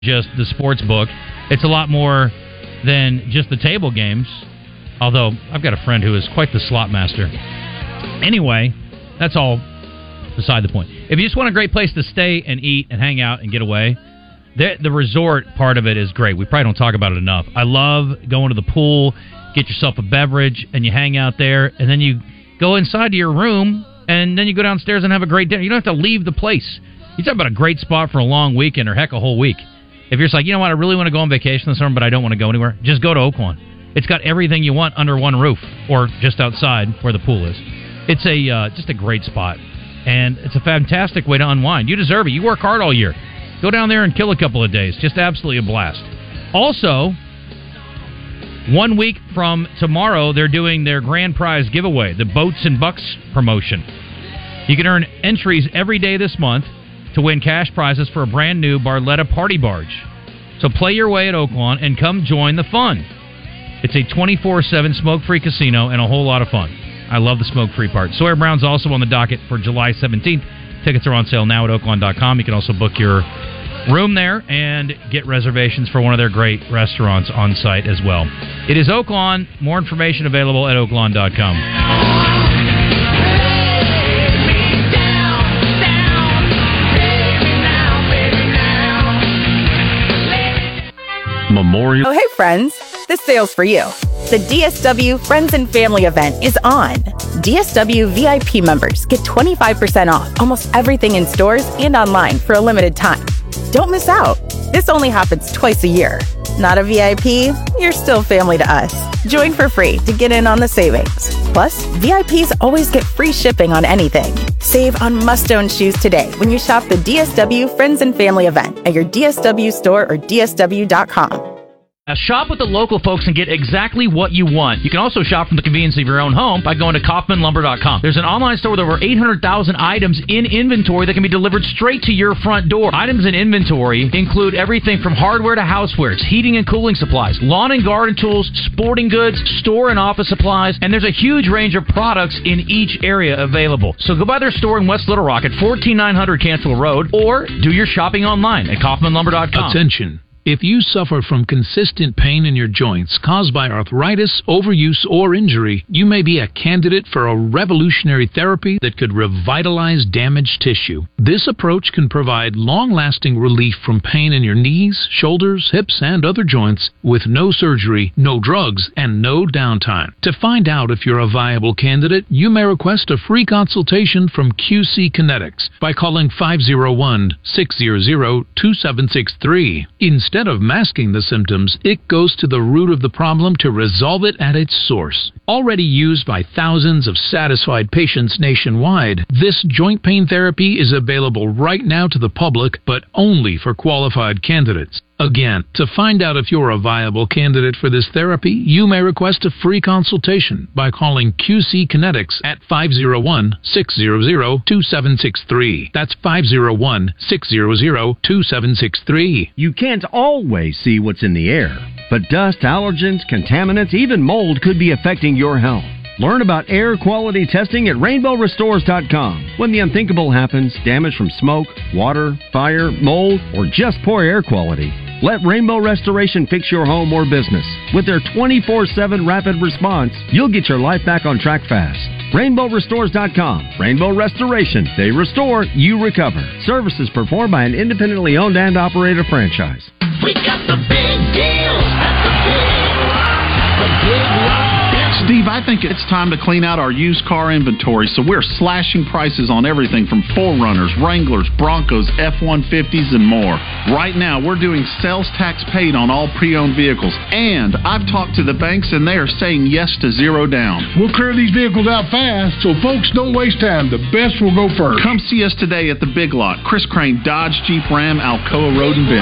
just the sports book. It's a lot more than just the table games, although I've got a friend who is quite the slot master. Anyway, that's all beside the point. If you just want a great place to stay and eat and hang out and get away, the resort part of it is great. We probably don't talk about it enough. I love going to the pool, get yourself a beverage, and you hang out there, and then you go inside to your room, and then you go downstairs and have a great dinner. You don't have to leave the place. You talk about a great spot for a long weekend or, heck, a whole week. If you're just like, you know what, I really want to go on vacation this summer, but I don't want to go anywhere, just go to Oaklawn. It's got everything you want under one roof or just outside where the pool is. It's just a great spot, and it's a fantastic way to unwind. You deserve it. You work hard all year. Go down there and kill a couple of days. Just absolutely a blast. Also, 1 week from tomorrow, they're doing their grand prize giveaway, the Boats and Bucks promotion. You can earn entries every day this month to win cash prizes for a brand new Barletta Party Barge. So play your way at Oaklawn and come join the fun. It's a 24/7 smoke-free casino and a whole lot of fun. I love the smoke-free part. Sawyer Brown's also on the docket for July 17th. Tickets are on sale now at Oaklawn.com. You can also book your room there and get reservations for one of their great restaurants on site as well. It is Oaklawn. More information available at Oaklawn.com. Memorial. Oh, hey, friends. This sale's for you. The DSW Friends and Family event is on. DSW VIP members get 25% off almost everything in stores and online for a limited time. Don't miss out. This only happens twice a year. Not a VIP? You're still family to us. Join for free to get in on the savings. Plus, VIPs always get free shipping on anything. Save on must-own shoes today when you shop the DSW Friends and Family event at your DSW store or DSW.com. Now shop with the local folks and get exactly what you want. You can also shop from the convenience of your own home by going to KaufmanLumber.com. There's an online store with over 800,000 items in inventory that can be delivered straight to your front door. Items in inventory include everything from hardware to housewares, heating and cooling supplies, lawn and garden tools, sporting goods, store and office supplies, and there's a huge range of products in each area available. So go by their store in West Little Rock at 14900 Cantrell Road or do your shopping online at KaufmanLumber.com. Attention. If you suffer from consistent pain in your joints caused by arthritis, overuse, or injury, you may be a candidate for a revolutionary therapy that could revitalize damaged tissue. This approach can provide long-lasting relief from pain in your knees, shoulders, hips, and other joints with no surgery, no drugs, and no downtime. To find out if you're a viable candidate, you may request a free consultation from QC Kinetics by calling 501-600-2763. Instead of masking the symptoms, it goes to the root of the problem to resolve it at its source. Already used by thousands of satisfied patients nationwide, this joint pain therapy is available right now to the public, but only for qualified candidates. Again, to find out if you're a viable candidate for this therapy, you may request a free consultation by calling QC Kinetics at 501-600-2763. That's 501-600-2763. You can't always see what's in the air, but dust, allergens, contaminants, even mold could be affecting your health. Learn about air quality testing at RainbowRestores.com. When the unthinkable happens, damage from smoke, water, fire, mold, or just poor air quality, let Rainbow Restoration fix your home or business. With their 24/7 rapid response, you'll get your life back on track fast. RainbowRestores.com. Rainbow Restoration. They restore, you recover. Services performed by an independently owned and operated franchise. We got the big deal at the Big Rock. Steve, I think it's time to clean out our used car inventory, so we're slashing prices on everything from 4Runners, Wranglers, Broncos, F-150s, and more. Right now, we're doing sales tax paid on all pre-owned vehicles, and I've talked to the banks, and they are saying yes to zero down. We'll clear these vehicles out fast, so folks don't waste time. The best will go first. Come see us today at the Big Lot, Chris Crane Dodge Jeep Ram, Alcoa Road and Benton.